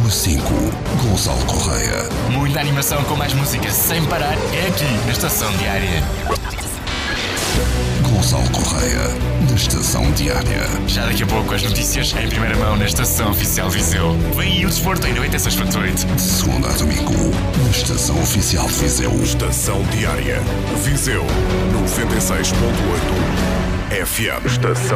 a 5, Gonçalo Correia. Muita animação com mais música sem parar é aqui na Estação Diária. Gonçalo Correia, da Estação Diária. Já daqui a pouco as notícias em primeira mão na Estação Oficial Viseu. Vem aí o desporto em 96.8. De segunda a domingo, na Estação Oficial Viseu. Estação Diária. Viseu 96.8 FM. Estação